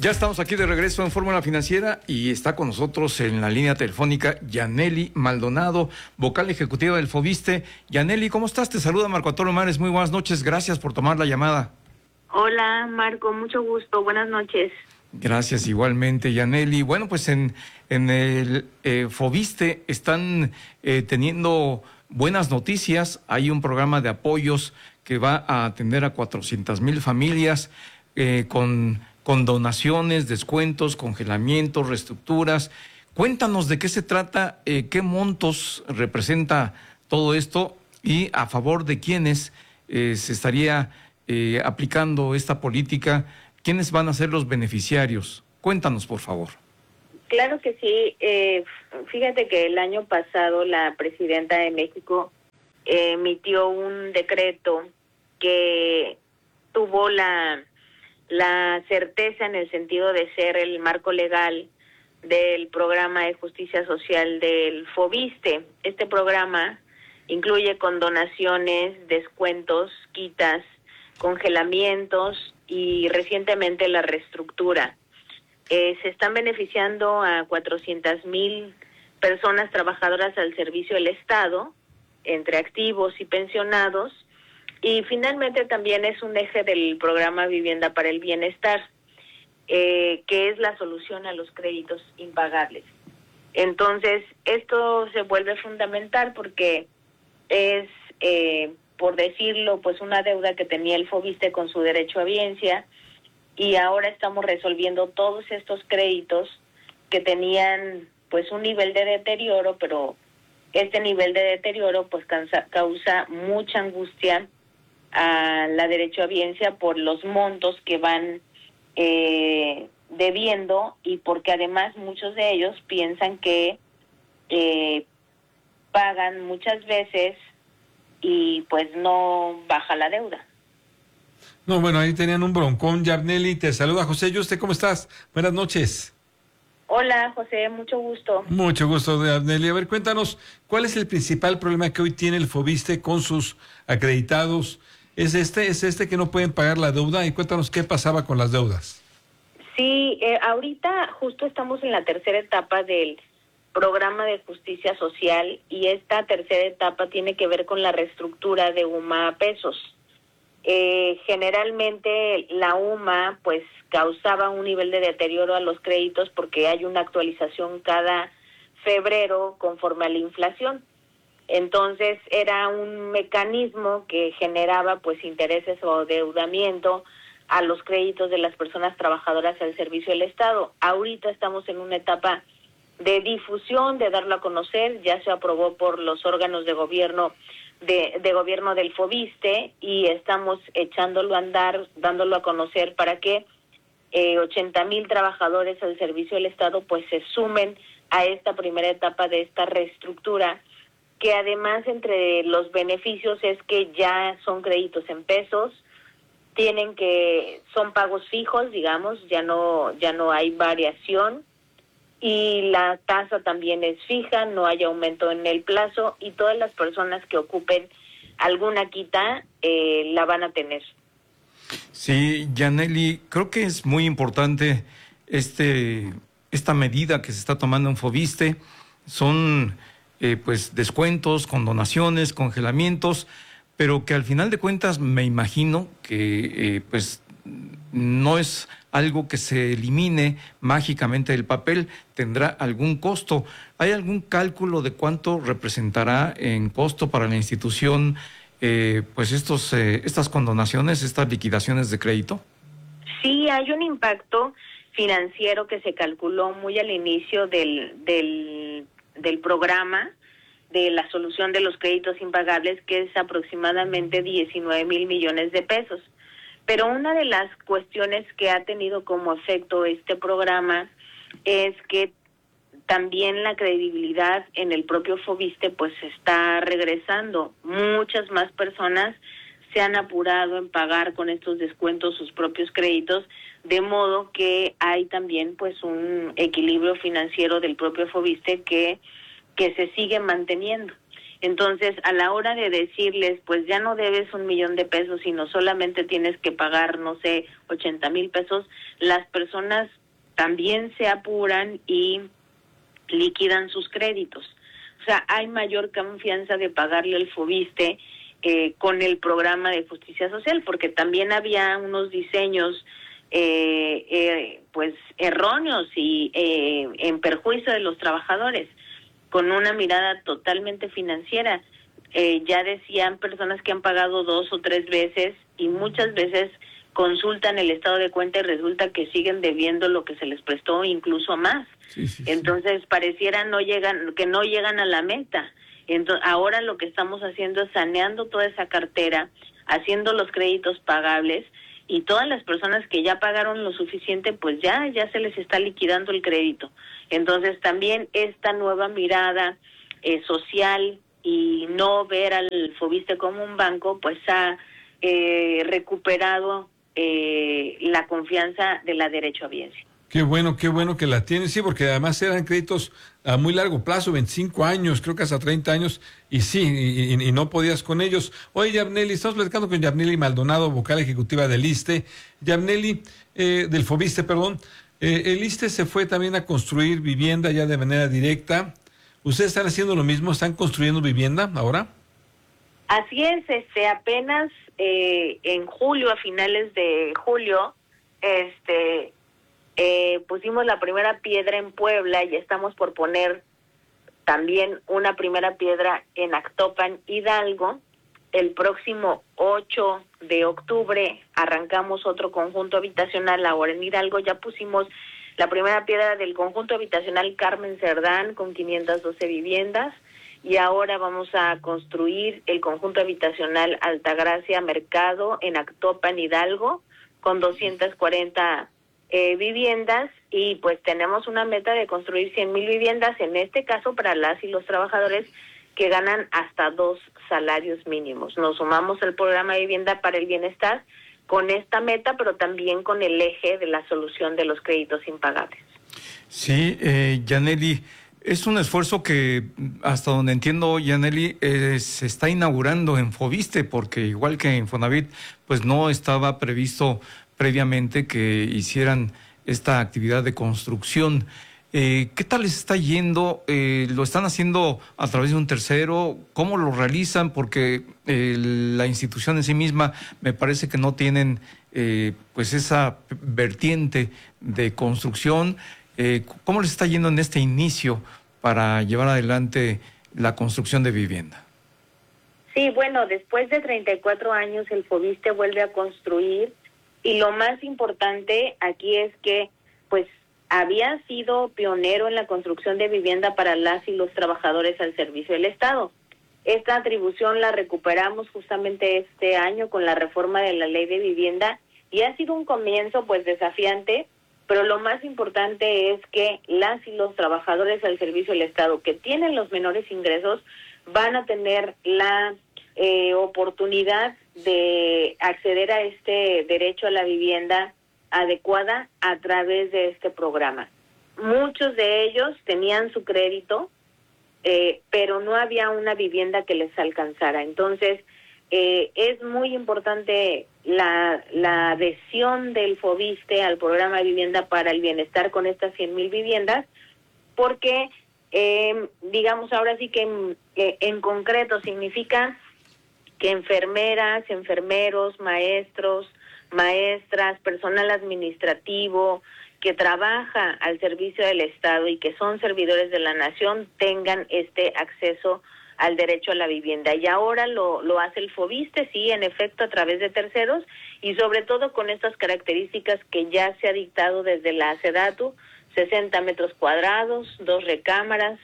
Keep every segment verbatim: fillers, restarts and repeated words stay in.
Ya estamos aquí de regreso en Fórmula Financiera y está con nosotros en la línea telefónica Yanely Maldonado, vocal ejecutiva del Foviste. Yanely, ¿cómo estás? Te saluda Marco Antonio Mares. Muy buenas noches. Gracias por tomar la llamada. Hola, Marco. Mucho gusto. Buenas noches. Gracias igualmente, Yanely. Bueno, pues en, en el eh, Foviste están eh, teniendo buenas noticias. Hay un programa de apoyos que va a atender a cuatrocientas mil familias eh, con... con donaciones, descuentos, congelamientos, reestructuras. Cuéntanos de qué se trata, eh, qué montos representa todo esto y a favor de quiénes eh, se estaría eh, aplicando esta política, quiénes van a ser los beneficiarios. Cuéntanos, por favor. Claro que sí. Eh, fíjate que el año pasado la presidenta de México eh, emitió un decreto que tuvo la... la certeza en el sentido de ser el marco legal del programa de justicia social del Foviste. Este programa incluye condonaciones, descuentos, quitas, congelamientos y recientemente la reestructura. Eh, se están beneficiando a cuatrocientas mil personas trabajadoras al servicio del Estado, entre activos y pensionados. Y finalmente también es un eje del programa Vivienda para el Bienestar, eh, que es la solución a los créditos impagables. Entonces, esto se vuelve fundamental porque es, eh, por decirlo, pues una deuda que tenía el Foviste con su derecho a biencia, y ahora estamos resolviendo todos estos créditos que tenían pues un nivel de deterioro, pero este nivel de deterioro pues causa, causa mucha angustia a la derechohabiencia por los montos que van eh, debiendo y porque además muchos de ellos piensan que eh, pagan muchas veces y pues no baja la deuda. No, bueno, ahí tenían un broncón. Yanely, te saluda José. ¿Y usted cómo estás? Buenas noches. Hola, José, mucho gusto. Mucho gusto, Yanely. A ver, cuéntanos, ¿cuál es el principal problema que hoy tiene el Foviste con sus acreditados? ¿Es este, es este que no pueden pagar la deuda? Y cuéntanos qué pasaba con las deudas. Sí, eh, ahorita justo estamos en la tercera etapa del programa de justicia social y esta tercera etapa tiene que ver con la reestructura de U M A a pesos. Eh, generalmente la U M A pues causaba un nivel de deterioro a los créditos porque hay una actualización cada febrero conforme a la inflación. Entonces era un mecanismo que generaba pues intereses o adeudamiento a los créditos de las personas trabajadoras al servicio del Estado. Ahorita estamos en una etapa de difusión, de darlo a conocer, ya se aprobó por los órganos de gobierno de, de gobierno del Foviste y estamos echándolo a andar, dándolo a conocer para que eh, ochenta mil trabajadores al servicio del Estado pues se sumen a esta primera etapa de esta reestructura, que además entre los beneficios es que ya son créditos en pesos, tienen que son pagos fijos, digamos, ya no ya no hay variación y la tasa también es fija, no hay aumento en el plazo y todas las personas que ocupen alguna quita eh, la van a tener. Sí, Yanely, creo que es muy importante este esta medida que se está tomando en Foviste. Son Eh, pues descuentos, condonaciones, congelamientos, pero que al final de cuentas me imagino que eh, pues no es algo que se elimine mágicamente del papel, tendrá algún costo. ¿Hay algún cálculo de cuánto representará en costo para la institución eh, pues estos eh, estas condonaciones, estas liquidaciones de crédito? Sí, hay un impacto financiero que se calculó muy al inicio del del del programa de la solución de los créditos impagables, que es aproximadamente diecinueve mil millones de pesos. Pero una de las cuestiones que ha tenido como efecto este programa es que también la credibilidad en el propio Foviste pues está regresando. Muchas más personas se han apurado en pagar con estos descuentos sus propios créditos, de modo que hay también pues un equilibrio financiero del propio Foviste que, que se sigue manteniendo. Entonces, a la hora de decirles, pues ya no debes un millón de pesos, sino solamente tienes que pagar, no sé, ochenta mil pesos, las personas también se apuran y liquidan sus créditos. O sea, hay mayor confianza de pagarle el Foviste eh, con el programa de justicia social, porque también había unos diseños eh, eh, pues erróneos y eh, en perjuicio de los trabajadores, con una mirada totalmente financiera. Eh, ya decían personas que han pagado dos o tres veces y muchas veces consultan el estado de cuenta y resulta que siguen debiendo lo que se les prestó, incluso más. Sí, sí, Entonces, sí. pareciera no llegan, que no llegan a la meta. Entonces, ahora lo que estamos haciendo es saneando toda esa cartera, haciendo los créditos pagables, y todas las personas que ya pagaron lo suficiente, pues ya, ya se les está liquidando el crédito. Entonces, también esta nueva mirada eh, social y no ver al Foviste como un banco, pues ha eh, recuperado eh, la confianza de la derechohabiencia. Qué bueno, qué bueno que la tienen, sí, porque además eran créditos a muy largo plazo, veinticinco años, creo que hasta treinta años, y sí, y, y, y no podías con ellos. Oye, Yabneli, estamos platicando con Yabneli Maldonado, vocal ejecutiva del ISSSTE. Yabneli, eh, del Foviste, perdón. Eh, el ISSSTE se fue también a construir vivienda ya de manera directa. ¿Ustedes están haciendo lo mismo? ¿Están construyendo vivienda ahora? Así es, este, apenas eh, en julio, a finales de julio, este... Eh, pusimos la primera piedra en Puebla y estamos por poner también una primera piedra en Actopan, Hidalgo. El próximo ocho de octubre arrancamos otro conjunto habitacional ahora en Hidalgo. Ya pusimos la primera piedra del conjunto habitacional Carmen Cerdán con quinientas doce viviendas y ahora vamos a construir el conjunto habitacional Altagracia Mercado en Actopan, Hidalgo, con doscientas cuarenta Eh, viviendas, y pues tenemos una meta de construir cien mil viviendas, en este caso para las y los trabajadores que ganan hasta dos salarios mínimos. Nos sumamos al programa de vivienda para el bienestar con esta meta, pero también con el eje de la solución de los créditos impagables. Sí, eh, Yaneli, es un esfuerzo que, hasta donde entiendo, Yaneli, eh, se está inaugurando en Foviste, porque igual que en Infonavit, pues no estaba previsto previamente que hicieran esta actividad de construcción. Eh, ¿Qué tal les está yendo? Eh, ¿Lo están haciendo a través de un tercero? ¿Cómo lo realizan? Porque eh, la institución en sí misma me parece que no tienen eh, pues esa vertiente de construcción. Eh, ¿Cómo les está yendo en este inicio para llevar adelante la construcción de vivienda? Sí, bueno, después de treinta y cuatro años el Foviste vuelve a construir. Y lo más importante aquí es que, pues, había sido pionero en la construcción de vivienda para las y los trabajadores al servicio del Estado. Esta atribución la recuperamos justamente este año con la reforma de la Ley de Vivienda y ha sido un comienzo, pues, desafiante, pero lo más importante es que las y los trabajadores al servicio del Estado que tienen los menores ingresos van a tener la eh, oportunidad de acceder a este derecho a la vivienda adecuada a través de este programa. Muchos de ellos tenían su crédito, eh, pero no había una vivienda que les alcanzara. Entonces, eh, es muy importante la, la adhesión del Foviste al programa de vivienda para el bienestar con estas cien mil viviendas, porque, eh, digamos, ahora sí que en, eh, en concreto significa que enfermeras, enfermeros, maestros, maestras, personal administrativo que trabaja al servicio del Estado y que son servidores de la nación tengan este acceso al derecho a la vivienda. Y ahora lo, lo hace el Foviste, sí, en efecto, a través de terceros y sobre todo con estas características que ya se ha dictado desde la SEDATU, sesenta metros cuadrados, dos recámaras,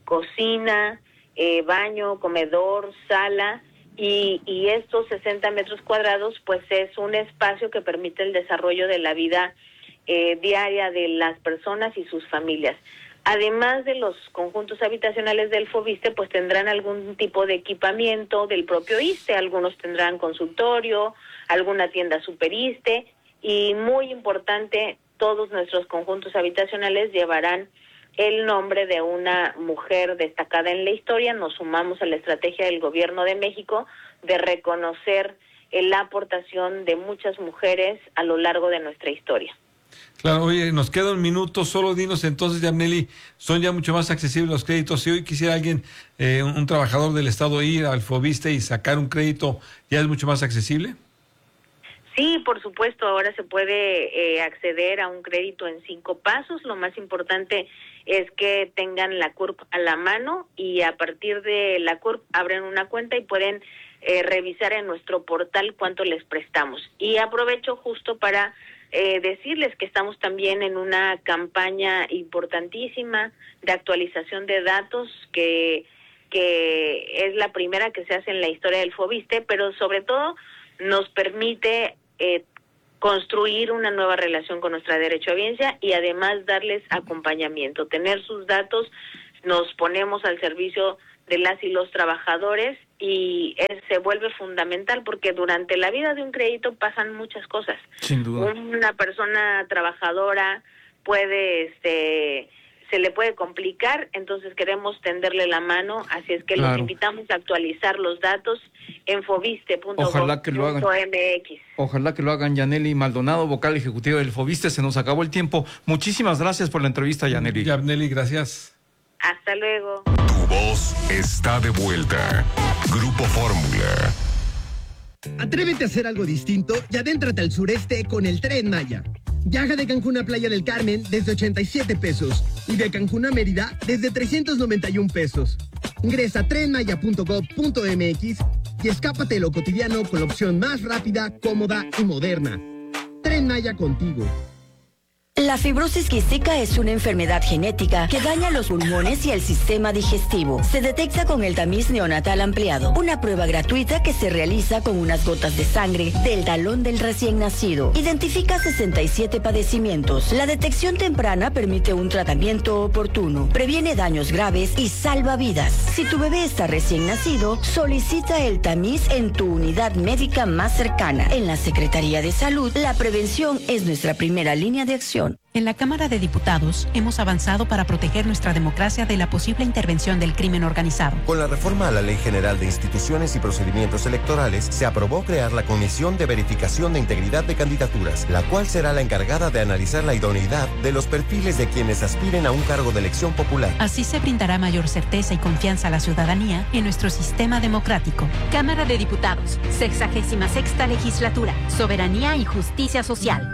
cocina, eh, baño, comedor, sala. Y, y estos sesenta metros cuadrados, pues es un espacio que permite el desarrollo de la vida eh, diaria de las personas y sus familias. Además de los conjuntos habitacionales del Foviste, pues tendrán algún tipo de equipamiento del propio ISSSTE, algunos tendrán consultorio, alguna tienda super ISSSTE, y muy importante, todos nuestros conjuntos habitacionales llevarán el nombre de una mujer destacada en la historia. Nos sumamos a la estrategia del Gobierno de México de reconocer la aportación de muchas mujeres a lo largo de nuestra historia. Claro, oye, nos queda un minuto, solo dinos entonces, Yabneli, son ya mucho más accesibles los créditos. Si hoy quisiera alguien, eh, un, un trabajador del Estado ir al Foviste y sacar un crédito, ¿ya es mucho más accesible? Sí, por supuesto, ahora se puede eh, acceder a un crédito en cinco pasos. Lo más importante es que tengan la C U R P a la mano y a partir de la C U R P abren una cuenta y pueden eh, revisar en nuestro portal cuánto les prestamos. Y aprovecho justo para eh, decirles que estamos también en una campaña importantísima de actualización de datos que, que es la primera que se hace en la historia del Foviste, pero sobre todo nos permite eh, construir una nueva relación con nuestra derechohabiencia y además darles acompañamiento, tener sus datos. Nos ponemos al servicio de las y los trabajadores y es, se vuelve fundamental porque durante la vida de un crédito pasan muchas cosas. Sin duda. Una persona trabajadora puede, este, se le puede complicar, entonces queremos tenderle la mano, así es que claro, los invitamos a actualizar los datos en foviste punto gov punto m x. Ojalá que lo hagan. Yabneli Maldonado, vocal ejecutivo del Foviste. Se nos acabó el tiempo. Muchísimas gracias por la entrevista, Yabneli. Yabneli, gracias. Hasta luego. Tu voz está de vuelta. Grupo Fórmula. Atrévete a hacer algo distinto y adéntrate al sureste con el Tren Maya. Viaja de Cancún a Playa del Carmen desde ochenta y siete pesos y de Cancún a Mérida desde trescientos noventa y un pesos. Ingresa a tren maya punto gov punto m x y escápate de lo cotidiano con la opción más rápida, cómoda y moderna. Tren Maya contigo. La fibrosis quística es una enfermedad genética que daña los pulmones y el sistema digestivo. Se detecta con el tamiz neonatal ampliado, una prueba gratuita que se realiza con unas gotas de sangre del talón del recién nacido. Identifica sesenta y siete padecimientos. La detección temprana permite un tratamiento oportuno, previene daños graves y salva vidas. Si tu bebé está recién nacido, solicita el tamiz en tu unidad médica más cercana. En la Secretaría de Salud, la prevención es nuestra primera línea de acción. En la Cámara de Diputados hemos avanzado para proteger nuestra democracia de la posible intervención del crimen organizado. Con la reforma a la Ley General de Instituciones y Procedimientos Electorales, se aprobó crear la Comisión de Verificación de Integridad de Candidaturas, la cual será la encargada de analizar la idoneidad de los perfiles de quienes aspiren a un cargo de elección popular. Así se brindará mayor certeza y confianza a la ciudadanía en nuestro sistema democrático. Cámara de Diputados, sexagésima sexta legislatura, soberanía y justicia social.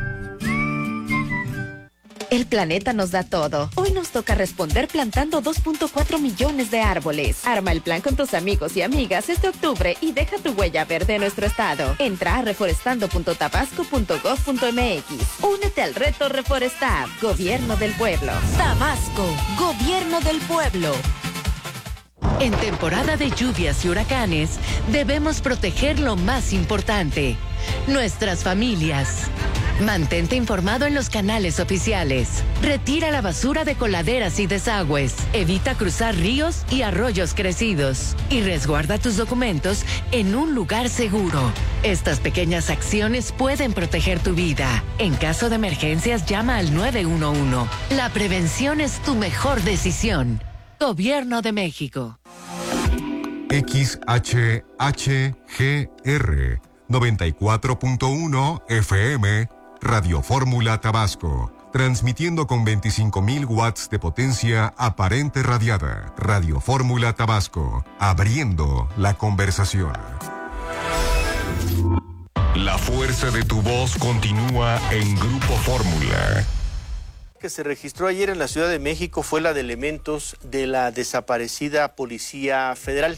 El planeta nos da todo. Hoy nos toca responder plantando dos punto cuatro millones de árboles. Arma el plan con tus amigos y amigas este octubre y deja tu huella verde en nuestro estado. Entra a reforestando punto tabasco punto gov punto m x. Únete al reto Reforestar. Gobierno del Pueblo. Tabasco, Gobierno del Pueblo. En temporada de lluvias y huracanes, debemos proteger lo más importante, nuestras familias. Mantente informado en los canales oficiales. Retira la basura de coladeras y desagües. Evita cruzar ríos y arroyos crecidos. Y resguarda tus documentos en un lugar seguro. Estas pequeñas acciones pueden proteger tu vida. En caso de emergencias, llama al nueve uno uno. La prevención es tu mejor decisión. Gobierno de México. X H H G R noventa y cuatro punto uno F M Radio Fórmula Tabasco, transmitiendo con veinticinco mil watts de potencia aparente radiada. Radio Fórmula Tabasco, abriendo la conversación. La fuerza de tu voz continúa en Grupo Fórmula. Que se registró ayer en la Ciudad de México fue la de elementos de la desaparecida Policía Federal,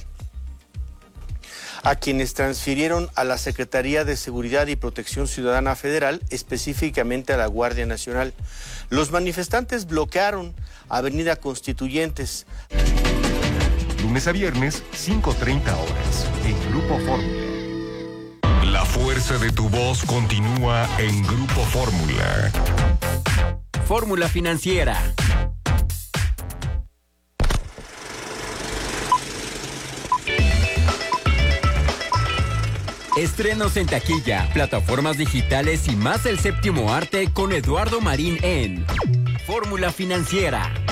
a quienes transfirieron a la Secretaría de Seguridad y Protección Ciudadana Federal, específicamente a la Guardia Nacional. Los manifestantes bloquearon Avenida Constituyentes. Lunes a viernes, cinco treinta horas, en Grupo Fórmula. La fuerza de tu voz continúa en Grupo Fórmula. Fórmula Financiera. Estrenos en taquilla, plataformas digitales y más el séptimo arte con Eduardo Marín en Fórmula Financiera.